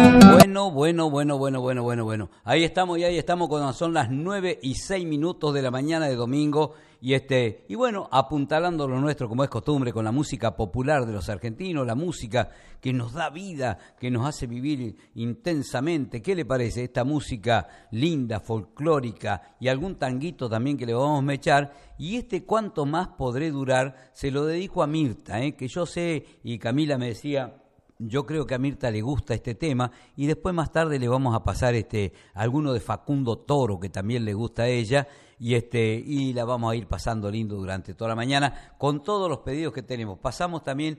Bueno. Ahí estamos cuando son las 9:06 de la mañana de domingo. Y bueno, apuntalando lo nuestro como es costumbre con la música popular de los argentinos, la música que nos da vida, que nos hace vivir intensamente. ¿Qué le parece esta música linda, folclórica y algún tanguito también que le vamos a mechar? Y cuánto más podré durar, se lo dedico a Mirta, que yo sé, y Camila me decía, yo creo que a Mirta le gusta este tema, y después más tarde le vamos a pasar alguno de Facundo Toro, que también le gusta a ella, y la vamos a ir pasando lindo durante toda la mañana con todos los pedidos que tenemos. Pasamos también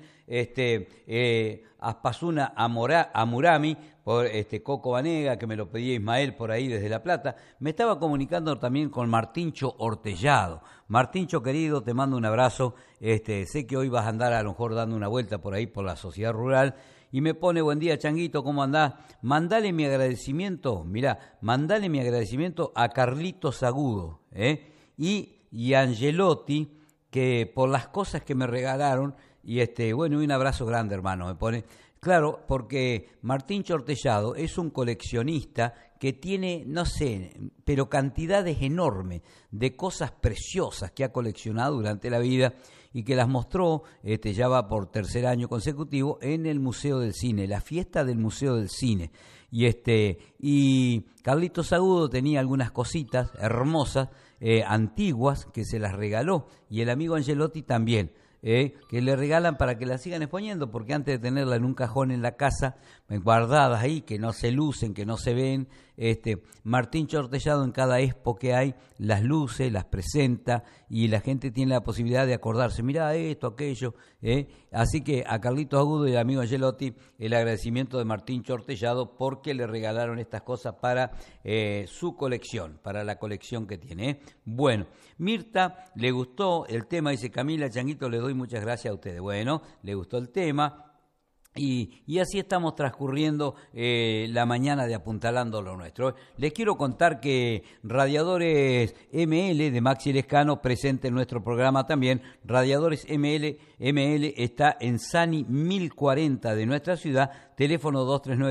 Aspasuna a Murami por Coco Banega, que me lo pedía Ismael por ahí desde La Plata. Me estaba comunicando también con Martincho Hortellado. Martincho querido, te mando un abrazo. Sé que hoy vas a andar a lo mejor dando una vuelta por ahí por la sociedad rural. Y me pone, buen día, Changuito, ¿cómo andás? Mandale mi agradecimiento a Carlitos Agudo, y Angelotti, que por las cosas que me regalaron, y un abrazo grande, hermano, me pone. Claro, porque Martín Chortellado es un coleccionista que tiene, no sé, pero cantidades enormes de cosas preciosas que ha coleccionado durante la vida y que las mostró, ya va por tercer año consecutivo, en el Museo del Cine, la fiesta del Museo del Cine. Y Carlitos Agudo tenía algunas cositas hermosas, antiguas, que se las regaló, y el amigo Angelotti también. Que le regalan para que la sigan exponiendo, porque antes de tenerla en un cajón en la casa, guardadas ahí, que no se lucen, que no se ven, Martín Chortellado en cada expo que hay, las luce, las presenta, y la gente tiene la posibilidad de acordarse, mirá esto, aquello, así que a Carlitos Agudo y al amigo Angelotti, el agradecimiento de Martín Chortellado, porque le regalaron estas cosas para su colección, para la colección que tiene. Bueno, Mirta le gustó el tema, dice Camila, Changuito, le doy muchas gracias a ustedes. Bueno, le gustó el tema. Y así estamos transcurriendo la mañana de Apuntalando lo Nuestro. Les quiero contar que Radiadores ML de Maxi Lescano presente en nuestro programa también. Radiadores ML está en Sani 1040 de nuestra ciudad, teléfono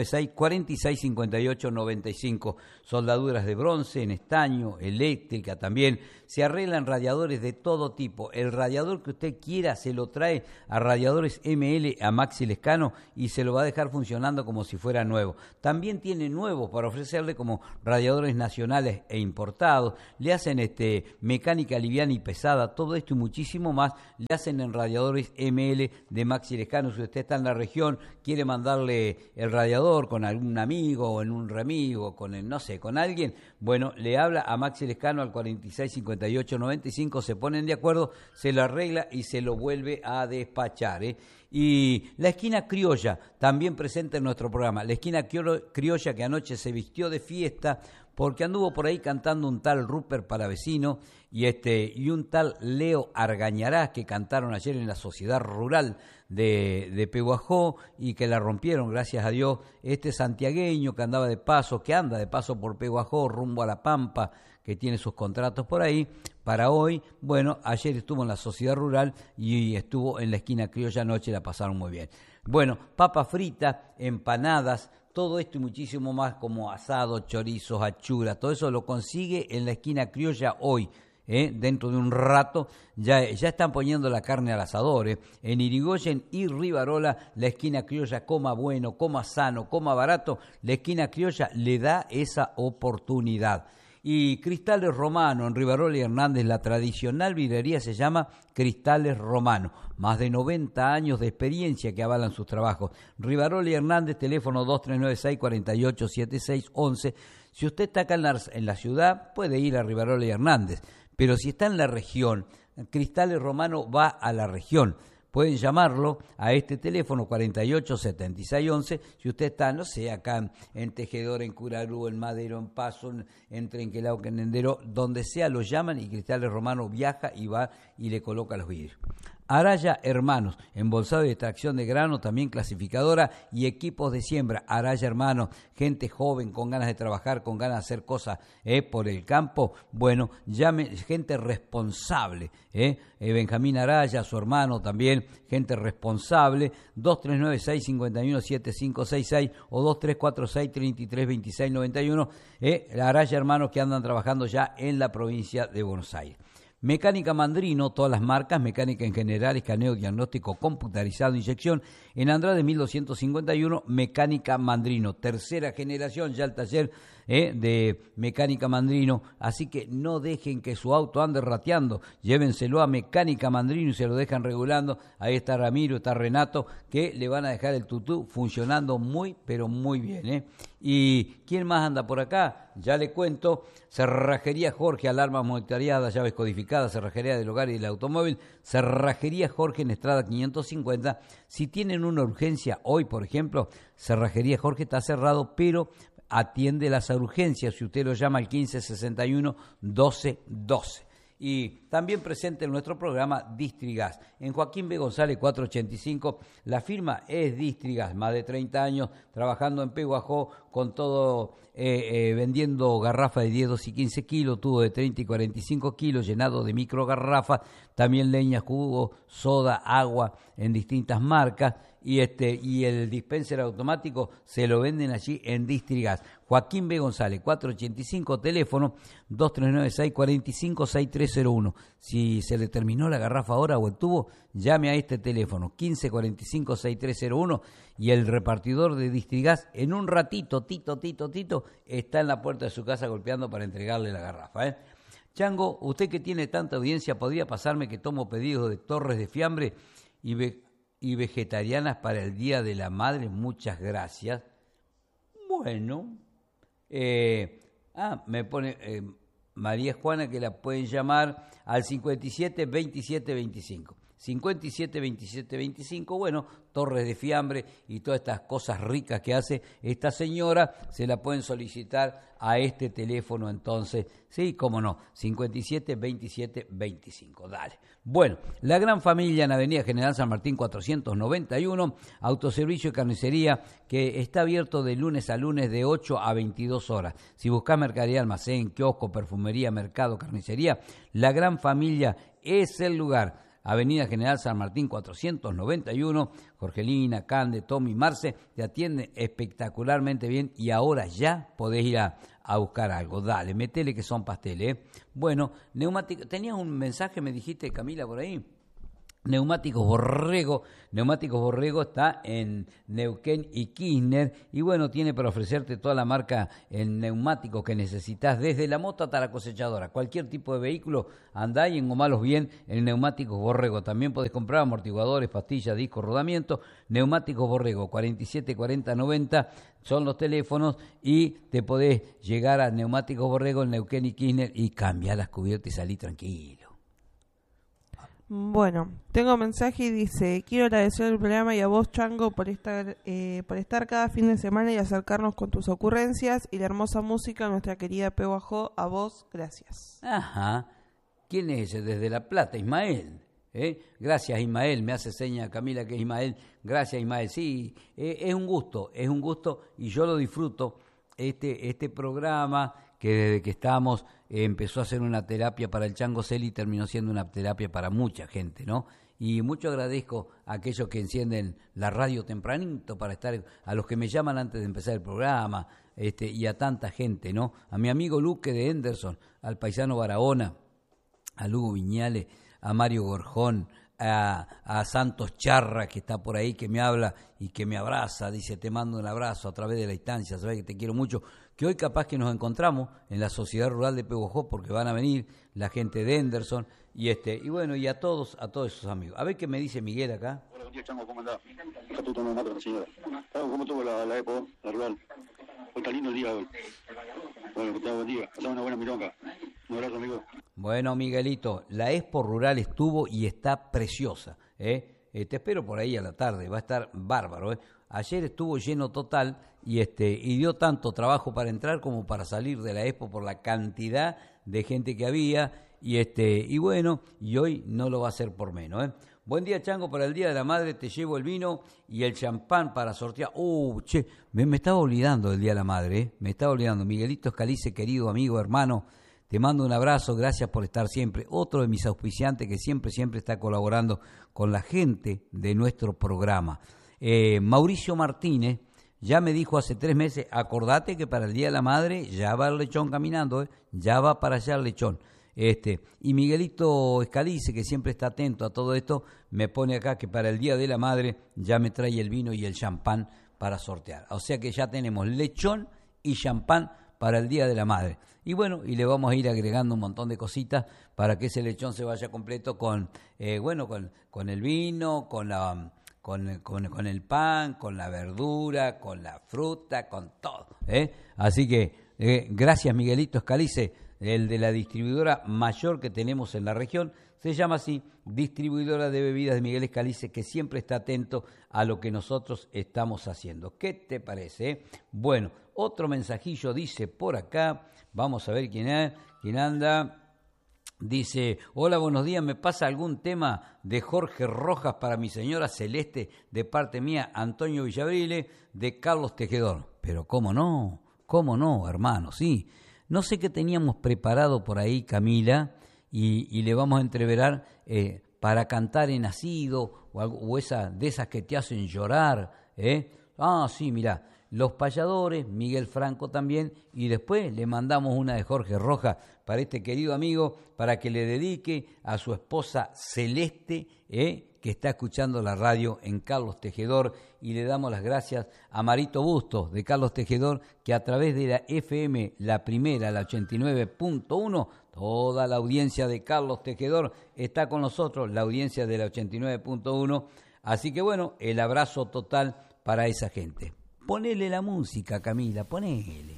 2396-465895. Soldaduras de bronce, en estaño, eléctrica también. Se arreglan radiadores de todo tipo. El radiador que usted quiera se lo trae a Radiadores ML, a Maxi Lescano, y se lo va a dejar funcionando como si fuera nuevo. También tiene nuevos para ofrecerle, como radiadores nacionales e importados. Le hacen mecánica liviana y pesada, todo esto y muchísimo más le hacen en Radiadores ML de Maxi Lescano. Si usted está en la región, quiere mandarle el radiador con algún amigo o en un remigo, con alguien, bueno, le habla a Maxi Lescano al 465895, se ponen de acuerdo, se lo arregla y se lo vuelve a despachar, Y la esquina criolla, también presente en nuestro programa, la esquina criolla que anoche se vistió de fiesta porque anduvo por ahí cantando un tal Rupert Palavecino y un tal Leo Argañarás, que cantaron ayer en la Sociedad Rural de Pehuajó y que la rompieron, gracias a Dios, santiagueño que anda de paso por Pehuajó rumbo a La Pampa, que tiene sus contratos por ahí, para hoy. Bueno, ayer estuvo en la Sociedad Rural y estuvo en la esquina criolla anoche, la pasaron muy bien. Bueno, papas fritas, empanadas, todo esto y muchísimo más, como asado, chorizos, achuras, todo eso lo consigue en la esquina criolla hoy. Dentro de un rato ya están poniendo la carne al asador. En Irigoyen y Rivarola, la esquina criolla, coma bueno, coma sano, coma barato, la esquina criolla le da esa oportunidad. Y Cristales Romano, en Rivarola y Hernández, la tradicional vidrería se llama Cristales Romano. Más de 90 años de experiencia que avalan sus trabajos. Rivarola y Hernández, teléfono 2396-487611. Si usted está acá en la ciudad, puede ir a Rivarola y Hernández. Pero si está en la región, Cristales Romano va a la región. Pueden llamarlo a este teléfono 487611. Si usted está, no sé, acá en Tejedor, en Curarú, en Madero, en Paso, en Trenquelao, en Nendero, donde sea, lo llaman y Cristales Romano viaja y va y le coloca los vidrios. Araya Hermanos, embolsado y extracción de grano, también clasificadora y equipos de siembra. Araya Hermanos, gente joven con ganas de trabajar, con ganas de hacer cosas por el campo. Bueno, llame, gente responsable. Benjamín Araya, su hermano también, gente responsable. 2396-517566 o 2346-332691. Araya Hermanos que andan trabajando ya en la provincia de Buenos Aires. Mecánica Mandrino, todas las marcas, mecánica en general, escaneo, diagnóstico computarizado, inyección. En Andrade 1251, Mecánica Mandrino. Tercera generación, ya el taller de Mecánica Mandrino. Así que no dejen que su auto ande rateando. Llévenselo a Mecánica Mandrino y se lo dejan regulando. Ahí está Ramiro, está Renato, que le van a dejar el tutú funcionando muy, pero muy bien. ¿Y quién más anda por acá? Ya le cuento. Cerrajería Jorge, alarmas monitoreadas, llaves codificadas, cerrajería del hogar y del automóvil. Cerrajería Jorge en Estrada 550. Si tienen una urgencia hoy, por ejemplo, Cerrajería Jorge está cerrado, pero atiende las urgencias. Si usted lo llama al 1561-1212. Y también presente en nuestro programa Distrigas. En Joaquín B. González 485, la firma es Distrigas, más de 30 años trabajando en Peguajó con todo, vendiendo garrafas de 10, 2 y 15 kilos, tubo de 30 y 45 kilos, llenado de micro garrafas, también leña, jugo, soda, agua en distintas marcas. Y el dispenser automático se lo venden allí en Distrigas. Joaquín B. González, 485, teléfono 2396-456301. Si se le terminó la garrafa ahora o el tubo, llame a este teléfono, 1545-6301, y el repartidor de Distrigas en un ratito, Tito, está en la puerta de su casa golpeando para entregarle la garrafa. Chango, usted que tiene tanta audiencia, ¿podría pasarme que tomo pedidos de torres de fiambre y vegetarianas para el Día de la Madre? Muchas gracias. Bueno, me pone María Juana que la pueden llamar al 57 27 25. 57 27 25, bueno, torres de fiambre y todas estas cosas ricas que hace esta señora, se la pueden solicitar a este teléfono entonces, sí, cómo no, 57 27 25, dale. Bueno, la gran familia en Avenida General San Martín 491, autoservicio y carnicería que está abierto de lunes a lunes de 8 a 22 horas. Si buscas mercadería, almacén, kiosco, perfumería, mercado, carnicería, la gran familia es el lugar. Avenida General San Martín 491, Jorgelina, Cande, Tommy, Marce, te atienden espectacularmente bien y ahora ya podés ir a buscar algo. Dale, metele que son pasteles. Bueno, neumático, tenías un mensaje, me dijiste, Camila, por ahí. Neumáticos Borrego está en Neuquén y Kirchner y bueno, tiene para ofrecerte toda la marca en neumáticos que necesitas, desde la moto hasta la cosechadora, cualquier tipo de vehículo, andá y engomalos bien en Neumáticos Borrego. También podés comprar amortiguadores, pastillas, discos, rodamientos. Neumáticos Borrego, 47 40 90 son los teléfonos y te podés llegar a Neumáticos Borrego en Neuquén y Kirchner y cambiar las cubiertas y salí tranquilo. Bueno, tengo un mensaje y dice: quiero agradecer el programa y a vos, Chango, por estar cada fin de semana y acercarnos con tus ocurrencias y la hermosa música de nuestra querida Peguajó. A vos, gracias. Ajá. ¿Quién es ese? Desde La Plata, Ismael. Gracias, Ismael. Me hace seña Camila que es Ismael. Gracias, Ismael. Sí, es un gusto y yo lo disfruto. Este programa que desde que estábamos empezó a ser una terapia para el Chango Celi y terminó siendo una terapia para mucha gente, ¿no? Y mucho agradezco a aquellos que encienden la radio tempranito para estar, a los que me llaman antes de empezar el programa, y a tanta gente, ¿no? A mi amigo Luque de Henderson, al paisano Barahona, a Lugo Viñales, a Mario Gorjón, a Santos Charra, que está por ahí, que me habla y que me abraza, dice: te mando un abrazo a través de la distancia, sabes que te quiero mucho, que hoy capaz que nos encontramos en la Sociedad Rural de Peguajó, porque van a venir la gente de Henderson, y bueno, y a todos esos amigos. A ver qué me dice Miguel acá. Hola, buen día, Chango, ¿cómo andás? Acá tú tomando mate, señora. ¿Cómo estuvo la EPO, la rural? Hoy está lindo el día hoy. Bueno, que tenga buen día, hasta una buena milonga. Un abrazo, amigo. Bueno, Miguelito, la Expo Rural estuvo y está preciosa, te espero por ahí a la tarde, va a estar bárbaro, Ayer estuvo lleno total y dio tanto trabajo para entrar como para salir de la Expo por la cantidad de gente que había y bueno, y hoy no lo va a hacer por menos, Buen día, Chango, para el Día de la Madre te llevo el vino y el champán para sortear. Che, me estaba olvidando del Día de la Madre, ¿eh? Me estaba olvidando. Miguelito Escalice, querido amigo, hermano, te mando un abrazo, gracias por estar siempre. Otro de mis auspiciantes que siempre está colaborando con la gente de nuestro programa. Mauricio Martínez ya me dijo hace 3 meses, acordate que para el Día de la Madre ya va el lechón caminando, ya va para allá el lechón. Y Miguelito Escalice, que siempre está atento a todo esto, me pone acá que para el Día de la Madre ya me trae el vino y el champán para sortear. O sea que ya tenemos lechón y champán para el Día de la Madre. Y bueno, y le vamos a ir agregando un montón de cositas para que ese lechón se vaya completo con el vino, con el pan, con la verdura, con la fruta, con todo. Así que gracias Miguelito Escalice, el de la distribuidora mayor que tenemos en la región. Se llama así, Distribuidora de Bebidas de Miguel Escalice, que siempre está atento a lo que nosotros estamos haciendo. ¿Qué te parece? Bueno, otro mensajillo dice por acá, vamos a ver quién anda. Dice, hola, buenos días, ¿me pasa algún tema de Jorge Rojas para mi señora Celeste de parte mía, Antonio Villavrile, de Carlos Tejedor? Pero cómo no, hermano, sí. No sé qué teníamos preparado por ahí, Camila, y le vamos a entreverar para cantar en nacido o esa de esas que te hacen llorar. Ah, sí, mirá, Los Payadores, Miguel Franco también, y después le mandamos una de Jorge Rojas para este querido amigo, para que le dedique a su esposa Celeste, que está escuchando la radio en Carlos Tejedor, y le damos las gracias a Marito Bustos de Carlos Tejedor, que a través de la FM, la primera, la 89.1, toda la audiencia de Carlos Tejedor está con nosotros, la audiencia de la 89.1, así que bueno, el abrazo total para esa gente. Ponele la música, Camila, ponele.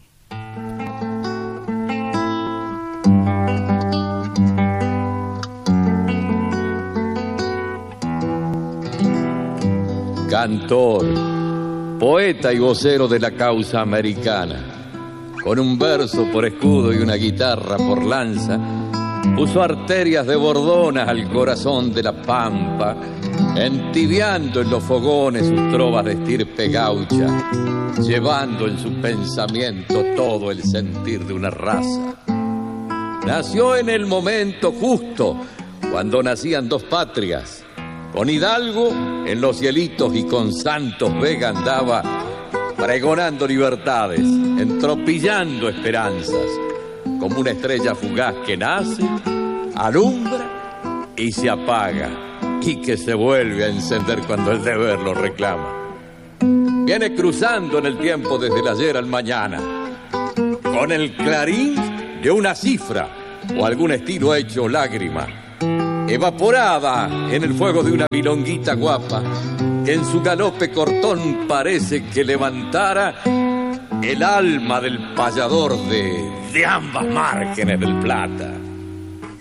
Cantor, poeta y vocero de la causa americana, con un verso por escudo y una guitarra por lanza, puso arterias de bordonas al corazón de la pampa, entibiando en los fogones sus trovas de estirpe gaucha, llevando en su pensamiento todo el sentir de una raza. Nació en el momento justo, cuando nacían 2 patrias. Con Hidalgo en los cielitos y con Santos Vega andaba pregonando libertades, entropillando esperanzas, como una estrella fugaz que nace, alumbra y se apaga, y que se vuelve a encender cuando el deber lo reclama. Viene cruzando en el tiempo desde el ayer al mañana, con el clarín de una cifra o algún estilo hecho lágrima, evaporada en el fuego de una milonguita guapa, que en su galope cortón parece que levantara el alma del payador de ambas márgenes del Plata.